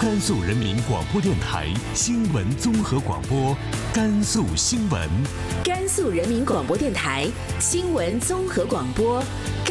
甘肃人民广播电台新闻综合广播，甘肃新闻。 甘肃人民广播电台新闻综合广播，